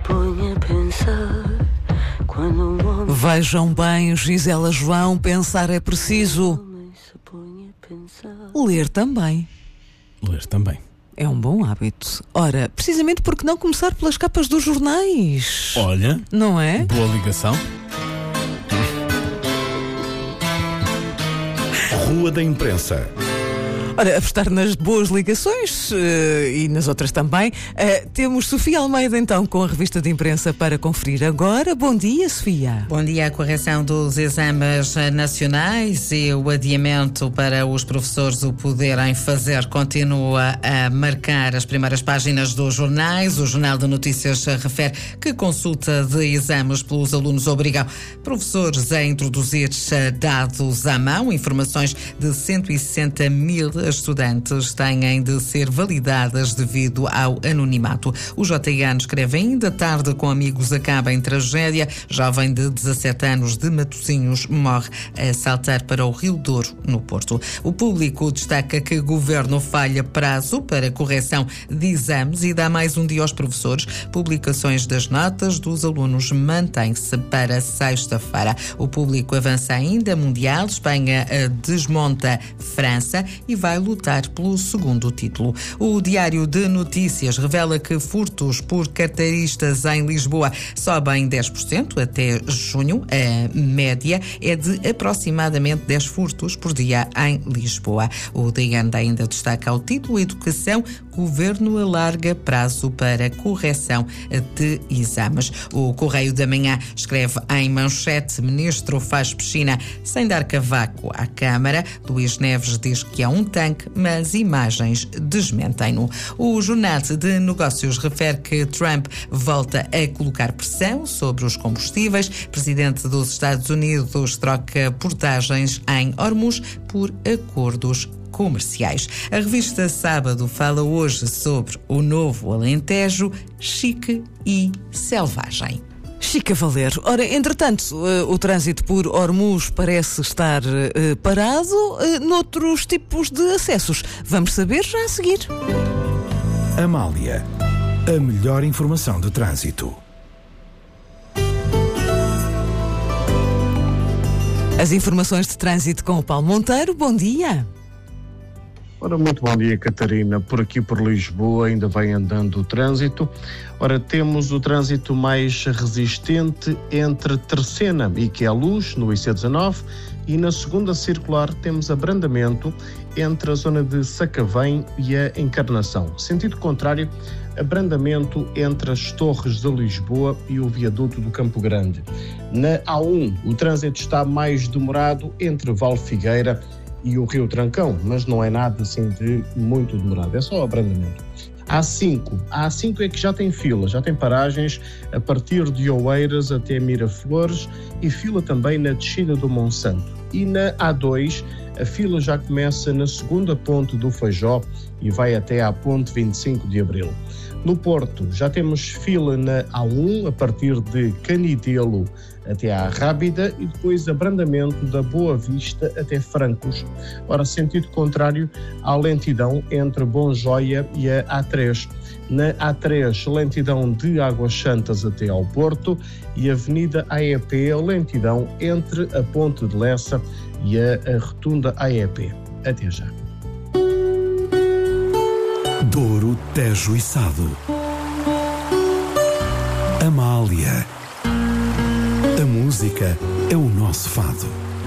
Vejam bem, Gisela João, pensar é preciso. Ler também. Ler também. É um bom hábito. Ora, precisamente porque não começar pelas capas dos jornais? Olha, não é? boa ligação. Rua da Imprensa. Ora, apostar nas boas ligações e nas outras também. Temos Sofia Almeida, então, com a revista de imprensa para conferir agora. Bom dia, Sofia. Bom dia. A correção dos exames nacionais e o adiamento para os professores o poderem fazer continua a marcar as primeiras páginas dos jornais. O Jornal de Notícias refere que consulta de exames pelos alunos obriga professores a introduzir dados à mão. Informações de 160 mil estudantes têm de ser validadas devido ao anonimato. O JN escreve ainda: tarde com amigos acaba em tragédia. Jovem de 17 anos de Matosinhos morre a saltar para o Rio Douro, no Porto. O Público destaca que o governo falha prazo para correção de exames e dá mais um dia aos professores. Publicações das notas dos alunos mantém-se para sexta-feira. O Público avança ainda. Mundial, Espanha desmonta França e vai lutar pelo segundo título. O Diário de Notícias revela que furtos por carteiristas em Lisboa sobem 10% até junho. A média é de aproximadamente 10 furtos por dia em Lisboa. O DN ainda destaca ao título: Educação, Governo alarga prazo para correção de exames. O Correio da Manhã escreve em manchete: Ministro faz piscina sem dar cavaco à Câmara. Luís Neves diz que há um tanque, mas imagens desmentem-no. O Jornal de Negócios refere que Trump volta a colocar pressão sobre os combustíveis. Presidente dos Estados Unidos troca portagens em Hormuz por acordos comerciais. A revista Sábado fala hoje sobre o novo Alentejo, chique e selvagem. Chique a valer. Ora, entretanto, o trânsito por Hormuz parece estar parado noutros tipos de acessos. Vamos saber já a seguir. Amália, a melhor informação de trânsito. As informações de trânsito com o Paulo Monteiro. Bom dia. Ora, muito bom dia, Catarina. Por aqui por Lisboa ainda vai andando o trânsito. Ora, temos o trânsito mais resistente entre Terceira e que é a Luz, no IC19, e na segunda circular temos abrandamento entre a zona de Sacavém e a Encarnação. Sentido contrário, abrandamento entre as Torres de Lisboa e o viaduto do Campo Grande. Na A1, o trânsito está mais demorado entre Valfigueira e o Rio Trancão, mas não é nada assim de muito demorado, é só abrandamento. A A5 é que já tem fila, já tem paragens a partir de Oeiras até Miraflores e fila também na descida do Monsanto. E na A2, a fila já começa na segunda ponte do Feijó e vai até à ponte 25 de Abril. No Porto, já temos fila na A1 a partir de Canidelo até à Rábida e depois abrandamento da Boa Vista até Francos. Ora, sentido contrário, há lentidão entre Bom Joia e a A3. Na A3, lentidão de Águas Santas até ao Porto e Avenida AEP, lentidão entre a Ponte de Lessa e a Rotunda AEP. Até já. Douro, Tejo e Sado. Amália. A música é o nosso fado.